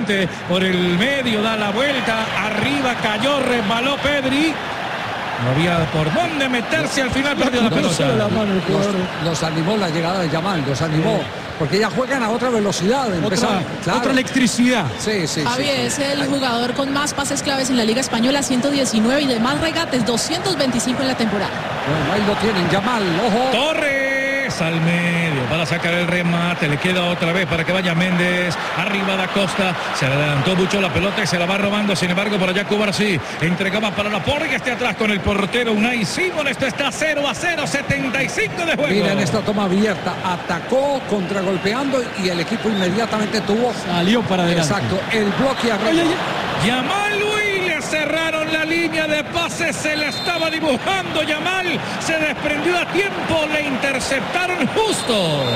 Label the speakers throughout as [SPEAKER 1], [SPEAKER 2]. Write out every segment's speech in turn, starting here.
[SPEAKER 1] nuevamente por el medio, da la vuelta, arriba cayó, resbaló Pedri. No había por dónde meterse, al final perdió la pelota.
[SPEAKER 2] Los animó la llegada de Yamal, los animó. Porque ya juegan a otra velocidad.
[SPEAKER 3] Otra electricidad.
[SPEAKER 4] Sí. Es el jugador con más pases claves en la Liga Española, 119, y de más regates, 225 en la temporada.
[SPEAKER 2] Bueno, ahí lo tienen, Yamal, ojo.
[SPEAKER 1] Torres al medio para sacar el remate, le queda otra vez para que vaya Méndez, arriba da Costa, se le adelantó mucho la pelota y se la va robando, sin embargo por allá Cubarsí, entregaba para Laporte, que esté atrás con el portero Unai Simón. Esto está 0-0, 75 de juego.
[SPEAKER 2] Miren esta toma abierta, atacó, contragolpeando y el equipo inmediatamente
[SPEAKER 3] salió para adelante.
[SPEAKER 2] Exacto, el bloque arriba.
[SPEAKER 1] Yamal, le cerraron la línea de pases, se le estaba dibujando Yamal, se desprendió a tiempo, le interceptaron justo.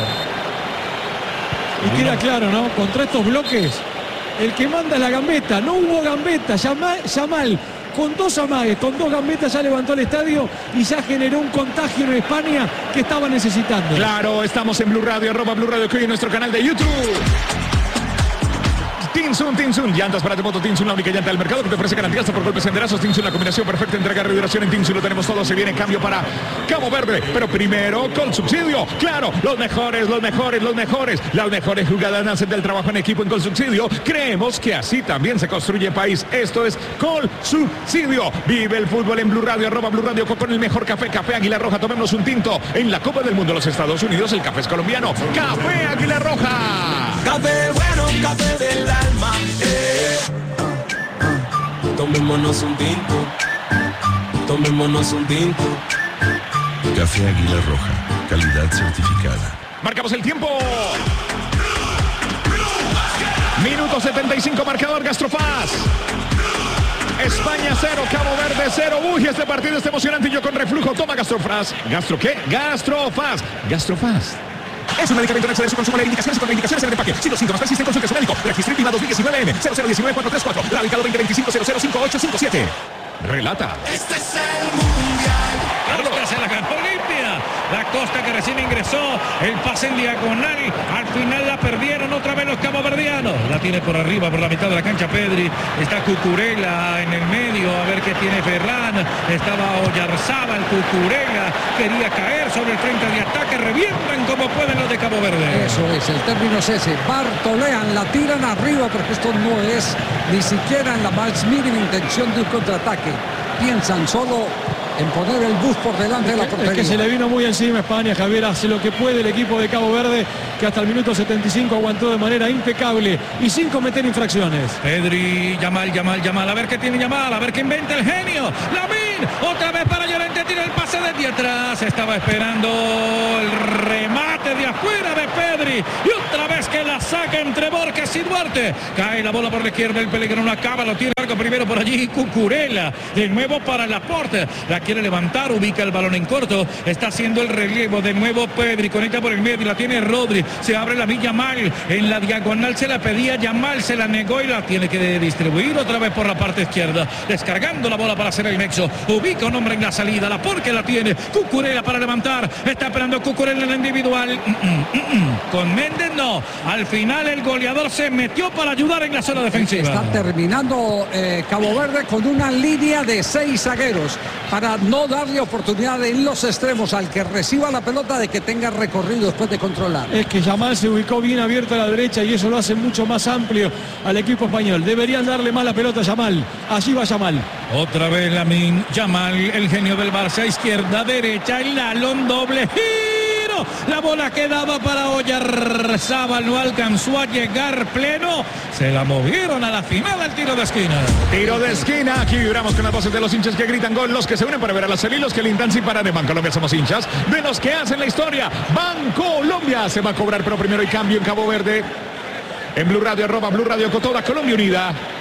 [SPEAKER 3] Y queda claro, ¿no? Contra estos bloques, el que manda es la gambeta. No hubo gambeta. Yamal con dos amagues, con dos gambetas ya levantó el estadio y ya generó un contagio en España que estaba necesitando.
[SPEAKER 5] Claro, estamos en Blue Radio, @Blue Radio Q, en nuestro canal de YouTube. Tinsun, llantas para tu moto Tinsun, la única llanta del mercado que te ofrece garantía hasta por golpes enderazos. Tinsun, la combinación perfecta entre agarre y duración. En Tinsun lo tenemos todo, se viene en cambio para Cabo Verde, pero primero con subsidio. Claro, las mejores jugadas nacen del trabajo en equipo en Colsubsidio. Creemos que así también se construye país. Esto es Colsubsidio. Vive el fútbol en Blue Radio, @Blue Radio con el mejor café Águila Roja. Tomémonos un tinto en la Copa del Mundo de los Estados Unidos. El café es colombiano. Café Águila Roja.
[SPEAKER 6] Café bueno, café del alma. Tomémonos un tinto.
[SPEAKER 7] Café Águila Roja, calidad certificada.
[SPEAKER 5] Marcamos el tiempo. Minuto 75, marcador Gastrofaz. España 0, Cabo Verde 0. Uy, este partido está emocionante y yo con reflujo. Toma Gastrofaz. ¿Gastro qué? Gastrofaz. Es un medicamento, no exceder su consumo, leer indicaciones y contraindicaciones en el empaque. Si los síntomas persisten, consulte a su médico. Registro INVIMA 2019M 0019-434. Radicado 2025-005857. Relata.
[SPEAKER 6] Este es el mundial.
[SPEAKER 1] Costa se la ganó limpia. La Costa que recién ingresó. El pase en diagonal. Al final la perdieron otra vez los caboverdianos. La tiene por arriba, por la mitad de la cancha Pedri. Está Cucurella en el medio. A ver qué tiene Ferran. Estaba Oyarzábal, Cucurella. Quería caer sobre el frente de ataque. Revientan como pueden los de Cabo Verde.
[SPEAKER 2] Eso es, el término es ese. Bartolean, la tiran arriba, porque esto no es ni siquiera en la más mínima intención de un contraataque. Piensan solo en poner el bus por delante de la portería.
[SPEAKER 3] Es que se le vino muy encima a España. Javier hace lo que puede el equipo de Cabo Verde, que hasta el minuto 75 aguantó de manera impecable y sin cometer infracciones.
[SPEAKER 1] Pedri, Yamal. A ver qué tiene Yamal, a ver qué inventa el genio. Lamine, otra vez para Llorente, tira el pase desde atrás. Estaba esperando el remate de afuera de Pedri. Y otra vez que la saca entre Borges y Duarte. Cae la bola por la izquierda, el peligro no acaba, lo tiene algo primero por allí Cucurella. De nuevo para Laporte. La quiere levantar, ubica el balón en corto, está haciendo el relevo, de nuevo Pedri, conecta por el medio, la tiene Rodri, se abre la Villa Yamal, en la diagonal se la pedía Yamal, se la negó y la tiene que distribuir otra vez por la parte izquierda, descargando la bola para hacer el nexo, ubica un hombre en la salida, la porque la tiene, Cucurella para levantar, está esperando Cucurella en la individual, con Méndez no, al final el goleador se metió para ayudar en la zona defensiva.
[SPEAKER 2] Está terminando Cabo Verde con una línea de 6 zagueros, para no darle oportunidad en los extremos al que reciba la pelota de que tenga recorrido después de controlar.
[SPEAKER 3] Es que Yamal se ubicó bien abierto a la derecha y eso lo hace mucho más amplio al equipo español. Deberían darle más la pelota a Yamal. Allí va Yamal.
[SPEAKER 1] Otra vez Lamine Yamal, el genio del Barça, izquierda, derecha, el Lalón doble giro. La bola quedaba para Oyarzábal, no alcanzó a llegar pleno. Se la movieron a la final al tiro de esquina.
[SPEAKER 5] Tiro de esquina. Aquí vibramos con las voces de los hinchas que gritan gol, los que se unen para ver a la serie y los que lindan sin parar. En Bancolombia somos hinchas de los que hacen la historia. Bancolombia se va a cobrar, pero primero hay cambio en Cabo Verde. En Blue Radio, @Blue Radio con toda Colombia unida.